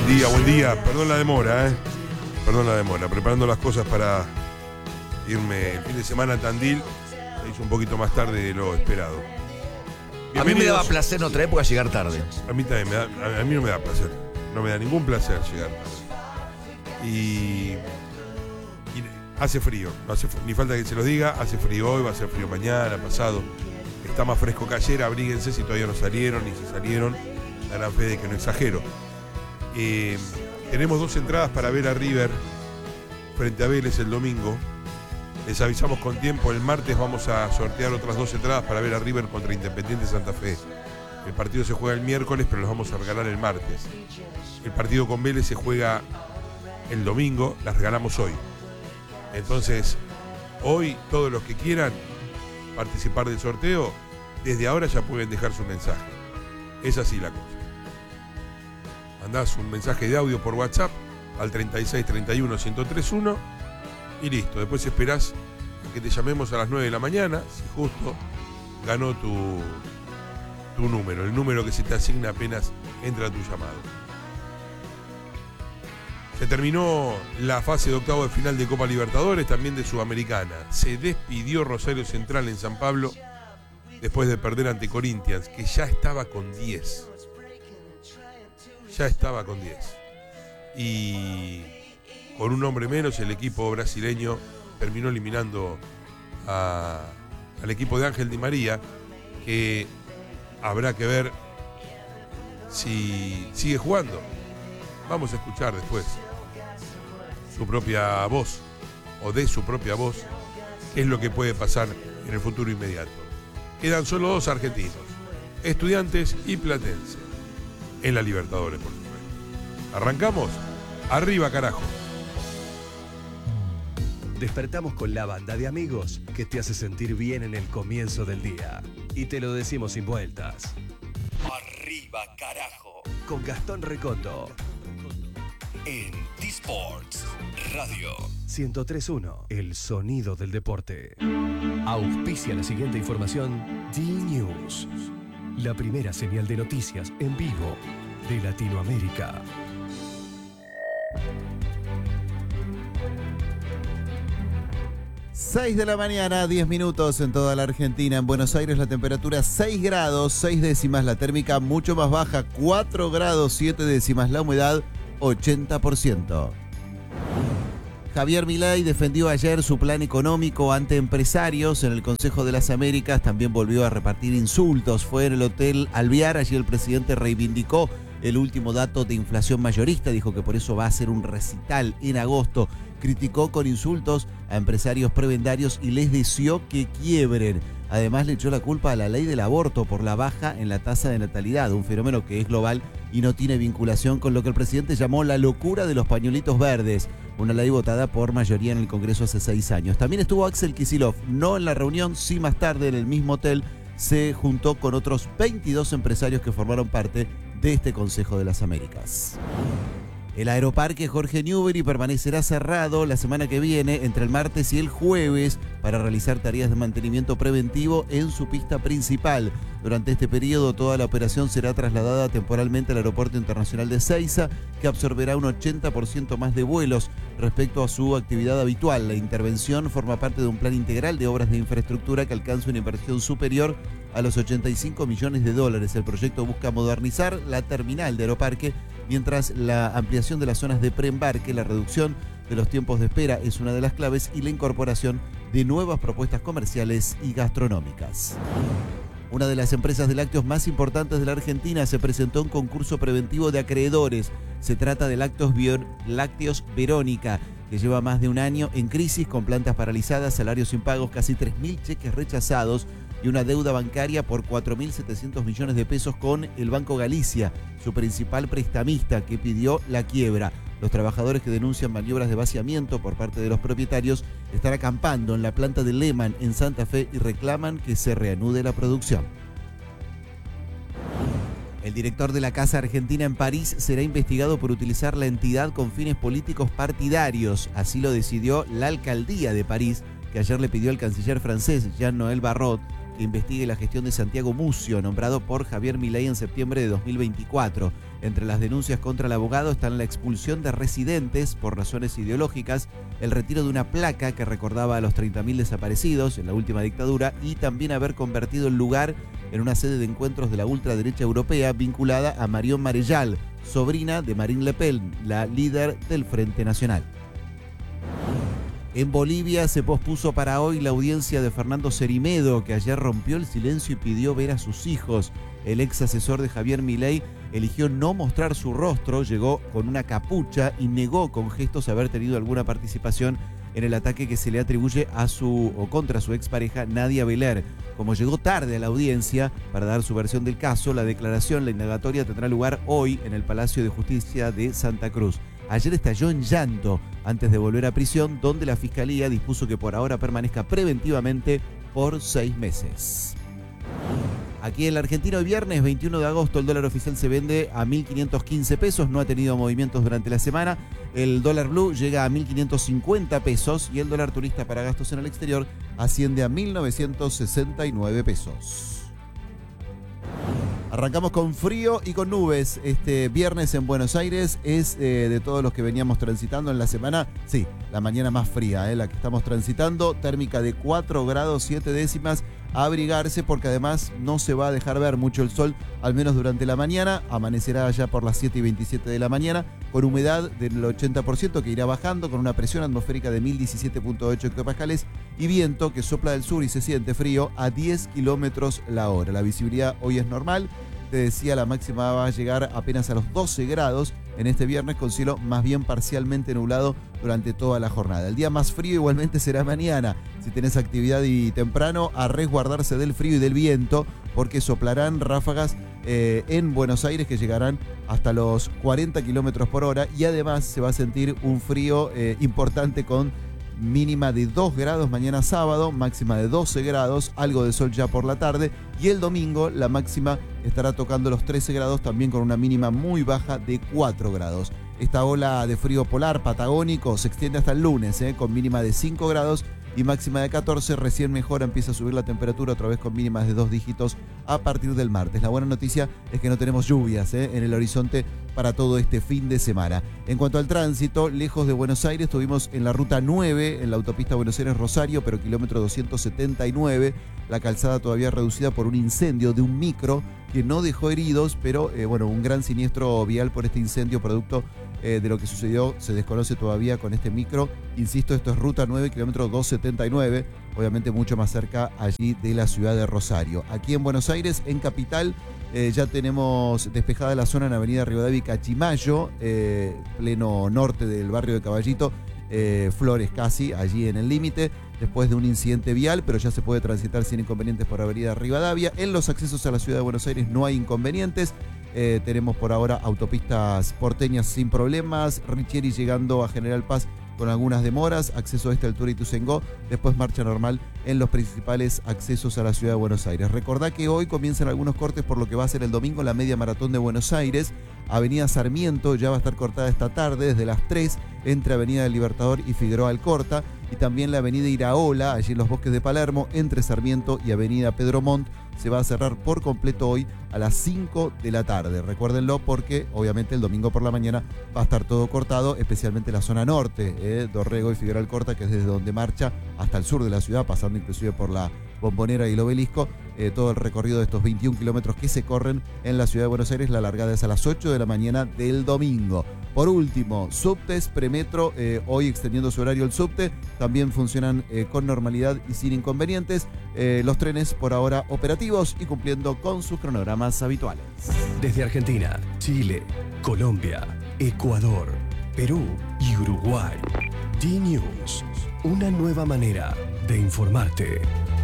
Buen día. Perdón la demora, Perdón la demora. Preparando las cosas para irme el fin de semana a Tandil. Se hizo un poquito más tarde de lo esperado. A mí me daba placer en otra época llegar tarde. A mí también a mí no me da placer. No me da ningún placer llegar tarde. Y hace frío. No hace, ni falta que se los diga. Hace frío hoy, va a hacer frío mañana, pasado. Está más fresco que ayer. Abríguense si todavía no salieron. Y si salieron, darán fe de que no exagero. Tenemos 2 entradas para ver a River frente a Vélez el domingo. Les avisamos con tiempo, el martes vamos a sortear otras 2 entradas para ver a River contra Independiente Santa Fe. El partido se juega el miércoles, pero los vamos a regalar el martes. El partido con Vélez se juega el domingo, las regalamos hoy. Entonces, hoy todos los que quieran participar del sorteo, desde ahora ya pueden dejar su mensaje. Es así la cosa. Mandás un mensaje de audio por WhatsApp al 36 31 1031 y listo. Después esperás a que te llamemos a las 9 de la mañana, si justo ganó tu número, el número que se te asigna apenas entra tu llamado. Se terminó la fase de octavo de final de Copa Libertadores, también de Sudamericana. Se despidió Rosario Central en San Pablo después de perder ante Corinthians, que ya estaba con 10. Ya estaba con 10. Y con un hombre menos, el equipo brasileño terminó eliminando al equipo de Ángel Di María, que habrá que ver si sigue jugando. Vamos a escuchar después su propia voz, o de su propia voz, qué es lo que puede pasar en el futuro inmediato. Quedan solo 2 argentinos, Estudiantes y Platense, en la Libertadores, por supuesto. ¿Arrancamos? Arriba, carajo. Despertamos con la banda de amigos que te hace sentir bien en el comienzo del día. Y te lo decimos sin vueltas. Arriba, carajo. Con Gastón Recondo. En T-Sports Radio 103.1, el sonido del deporte. Auspicia la siguiente información. D-News, la primera señal de noticias en vivo de Latinoamérica. Seis de la mañana, 10 minutos en toda la Argentina. En Buenos Aires la temperatura 6 grados, 6 décimas. La térmica mucho más baja, 4 grados, 7 décimas. La humedad, 80%. Javier Milei defendió ayer su plan económico ante empresarios en el Consejo de las Américas. También volvió a repartir insultos. Fue en el Hotel Alvear. Allí el presidente reivindicó el último dato de inflación mayorista. Dijo que por eso va a hacer un recital en agosto. Criticó con insultos a empresarios prebendarios y les deseó que quiebren. Además le echó la culpa a la ley del aborto por la baja en la tasa de natalidad, un fenómeno que es global y no tiene vinculación con lo que el presidente llamó la locura de los pañuelitos verdes, una ley votada por mayoría en el Congreso hace 6 años. También estuvo Axel Kicillof, no en la reunión, sí más tarde en el mismo hotel. Se juntó con otros 22 empresarios que formaron parte de este Consejo de las Américas. El aeroparque Jorge Newbery permanecerá cerrado la semana que viene entre el martes y el jueves para realizar tareas de mantenimiento preventivo en su pista principal. Durante este periodo toda la operación será trasladada temporalmente al Aeropuerto Internacional de Ezeiza, que absorberá un 80% más de vuelos respecto a su actividad habitual. La intervención forma parte de un plan integral de obras de infraestructura que alcanza una inversión superior a los 85 millones de dólares. El proyecto busca modernizar la terminal de Aeroparque, mientras la ampliación de las zonas de preembarque, la reducción de los tiempos de espera es una de las claves y la incorporación de nuevas propuestas comerciales y gastronómicas. Una de las empresas de lácteos más importantes de la Argentina se presentó un concurso preventivo de acreedores. Se trata de Lácteos Verónica, que lleva más de un año en crisis con plantas paralizadas, salarios impagos, casi 3.000 cheques rechazados y una deuda bancaria por 4.700 millones de pesos con el Banco Galicia, su principal prestamista, que pidió la quiebra. Los trabajadores que denuncian maniobras de vaciamiento por parte de los propietarios están acampando en la planta de Lehman en Santa Fe y reclaman que se reanude la producción. El director de la Casa Argentina en París será investigado por utilizar la entidad con fines políticos partidarios. Así lo decidió la alcaldía de París, que ayer le pidió al canciller francés Jean-Noël Barrot que investigue la gestión de Santiago Mucio, nombrado por Javier Milei en septiembre de 2024. Entre las denuncias contra el abogado están la expulsión de residentes por razones ideológicas, el retiro de una placa que recordaba a los 30.000 desaparecidos en la última dictadura y también haber convertido el lugar en una sede de encuentros de la ultraderecha europea vinculada a Marion Marellal, sobrina de Marine Le Pen, la líder del Frente Nacional. En Bolivia se pospuso para hoy la audiencia de Fernando Cerimedo, que ayer rompió el silencio y pidió ver a sus hijos. El ex asesor de Javier Milei eligió no mostrar su rostro, llegó con una capucha y negó con gestos haber tenido alguna participación en el ataque que se le atribuye a contra su expareja Nadia Beler. Como llegó tarde a la audiencia para dar su versión del caso, la indagatoria tendrá lugar hoy en el Palacio de Justicia de Santa Cruz. Ayer estalló en llanto antes de volver a prisión, donde la Fiscalía dispuso que por ahora permanezca preventivamente por 6 meses. Aquí en la Argentina hoy viernes 21 de agosto el dólar oficial se vende a 1.515 pesos, no ha tenido movimientos durante la semana. El dólar blue llega a 1.550 pesos y el dólar turista para gastos en el exterior asciende a 1.969 pesos. Arrancamos con frío y con nubes. Este viernes en Buenos Aires es de todos los que veníamos transitando en la semana, sí, la mañana más fría, la que estamos transitando, térmica de 4 grados 7 décimas, a abrigarse porque además no se va a dejar ver mucho el sol, al menos durante la mañana, amanecerá ya por las 7:27 de la mañana, con humedad del 80% que irá bajando, con una presión atmosférica de 1017.8 hectopascales y viento que sopla del sur y se siente frío a 10 kilómetros la hora. La visibilidad hoy es normal. Te decía, la máxima va a llegar apenas a los 12 grados en este viernes, con cielo más bien parcialmente nublado durante toda la jornada. El día más frío igualmente será mañana. Si tenés actividad y temprano, a resguardarse del frío y del viento, porque soplarán ráfagas en Buenos Aires que llegarán hasta los 40 kilómetros por hora y además se va a sentir un frío importante con mínima de 2 grados mañana sábado, máxima de 12 grados, algo de sol ya por la tarde, y el domingo la máxima estará tocando los 13 grados también con una mínima muy baja de 4 grados. Esta ola de frío polar patagónico se extiende hasta el lunes, con mínima de 5 grados y máxima de 14, recién mejora, empieza a subir la temperatura otra vez con mínimas de 2 dígitos a partir del martes. La buena noticia es que no tenemos lluvias en el horizonte para todo este fin de semana. En cuanto al tránsito, lejos de Buenos Aires, estuvimos en la ruta 9, en la autopista Buenos Aires-Rosario, pero kilómetro 279, la calzada todavía reducida por un incendio de un micro que no dejó heridos, pero un gran siniestro vial por este incendio producto de lo que sucedió se desconoce todavía con este micro. Insisto, esto es ruta 9, kilómetro 279, obviamente mucho más cerca allí de la ciudad de Rosario. Aquí en Buenos Aires, en Capital, ya tenemos despejada la zona en Avenida Rivadavia y Cachimayo, pleno norte del barrio de Caballito, Flores casi, allí en el límite, después de un incidente vial, pero ya se puede transitar sin inconvenientes por Avenida Rivadavia. En los accesos a la ciudad de Buenos Aires no hay inconvenientes. Tenemos por ahora autopistas porteñas sin problemas, Richieri llegando a General Paz con algunas demoras, acceso a esta altura Ituzaingó, después marcha normal en los principales accesos a la ciudad de Buenos Aires. Recordá que hoy comienzan algunos cortes por lo que va a ser el domingo la media maratón de Buenos Aires. Avenida Sarmiento ya va a estar cortada esta tarde desde las 3 entre Avenida del Libertador y Figueroa Alcorta, y también la Avenida Iraola, allí en los Bosques de Palermo, entre Sarmiento y Avenida Pedro Montt, se va a cerrar por completo hoy a las 5 de la tarde. Recuérdenlo porque obviamente el domingo por la mañana va a estar todo cortado, especialmente la zona norte, Dorrego y Figueroa Alcorta, que es desde donde marcha hasta el sur de la ciudad, pasando inclusive por la Bombonera y el Obelisco. Todo el recorrido de estos 21 kilómetros que se corren en la ciudad de Buenos Aires, la largada es a las 8 de la mañana del domingo. Por último, subtes, premetro, hoy extendiendo su horario el subte, también funcionan con normalidad y sin inconvenientes. Los trenes por ahora operativos y cumpliendo con sus cronogramas habituales. Desde Argentina, Chile, Colombia, Ecuador, Perú y Uruguay. D-News, una nueva manera de informarte.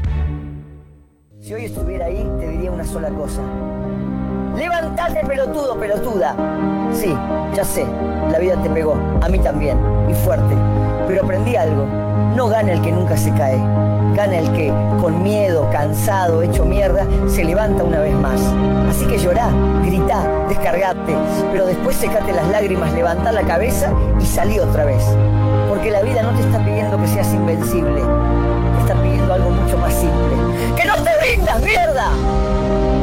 Si hoy estuviera ahí, te diría una sola cosa. ¡Levántate, pelotudo, pelotuda! Sí, ya sé, la vida te pegó, a mí también, y fuerte. Pero aprendí algo, no gana el que nunca se cae. Gana el que, con miedo, cansado, hecho mierda, se levanta una vez más. Así que llorá, gritá, descargate, pero después secate las lágrimas, levantá la cabeza y salí otra vez. Porque la vida no te está pidiendo que seas invencible, te está pidiendo algo mucho más simple. ¡Que no te rindas, mierda!